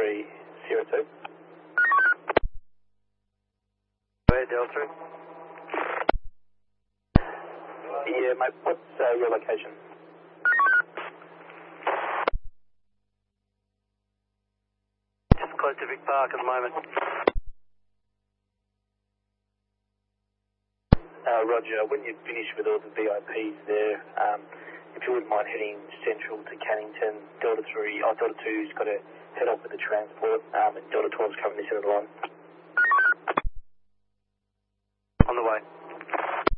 302. Go ahead, Delta 3. Yeah, mate, what's your location? Just close to Vic Park at the moment. Roger, when you finish with all the VIPs there, if you wouldn't mind heading central to Cannington, Delta 2's got to head off with the transport, and Delta 12's covering this end of the line.